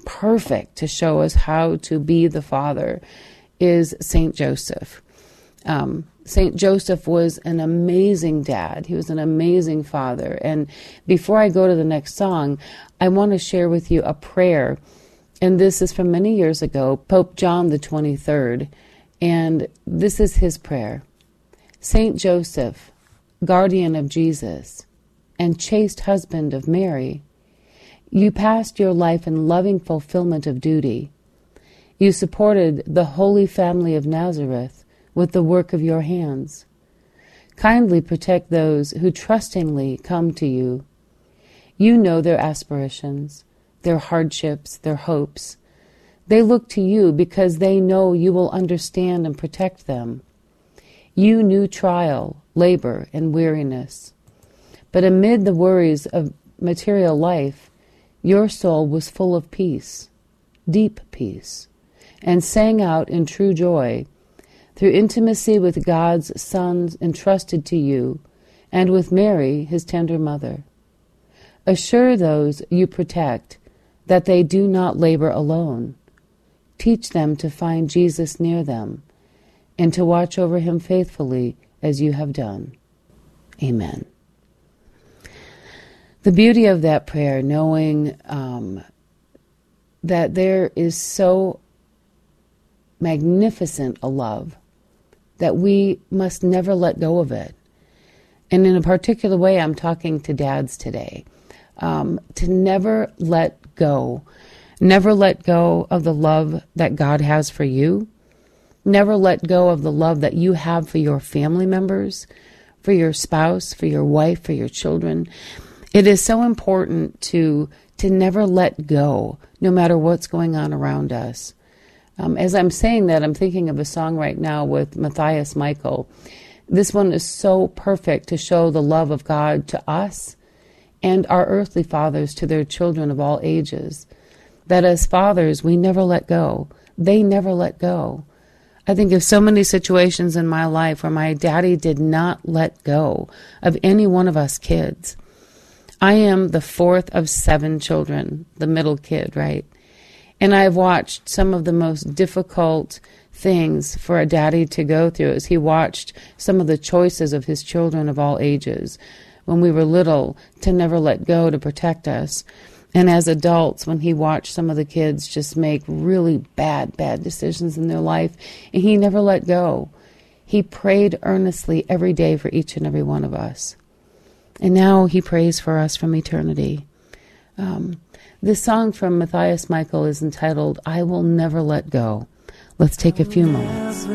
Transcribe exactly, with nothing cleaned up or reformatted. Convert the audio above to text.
perfect to show us how to be the father is Saint Joseph. Um, Saint Joseph was an amazing dad. He was an amazing father. And before I go to the next song, I want to share with you a prayer. And this is from many years ago, Pope John the twenty-third. And this is his prayer. Saint Joseph, guardian of Jesus and chaste husband of Mary, you passed your life in loving fulfillment of duty. You supported the Holy Family of Nazareth with the work of your hands. Kindly protect those who trustingly come to you. You know their aspirations, their hardships, their hopes. They look to you because they know you will understand and protect them. You knew trial, labor, and weariness. But amid the worries of material life, your soul was full of peace, deep peace, and sang out in true joy through intimacy with God's Son entrusted to you and with Mary, his tender mother. Assure those you protect that they do not labor alone. Teach them to find Jesus near them and to watch over him faithfully as you have done. Amen. The beauty of that prayer, knowing um, that there is so magnificent a love that we must never let go of it. And in a particular way, I'm talking to dads today. Um, to never let go. Never let go of the love that God has for you. Never let go of the love that you have for your family members, for your spouse, for your wife, for your children. It is so important to to never let go, no matter what's going on around us. Um, as I'm saying that, I'm thinking of a song right now with Matthias Michael. This one is so perfect to show the love of God to us and our earthly fathers to their children of all ages. That as fathers, we never let go. They never let go. I think of so many situations in my life where my daddy did not let go of any one of us kids. I am the fourth of seven children, the middle kid, right? And I've watched some of the most difficult things for a daddy to go through as he watched some of the choices of his children of all ages when we were little to never let go to protect us. And as adults, when he watched some of the kids just make really bad, bad decisions in their life, and he never let go. He prayed earnestly every day for each and every one of us. And now he prays for us from eternity. Um, this song from Matthias Michael is entitled, I Will Never Let Go. Let's take a few moments.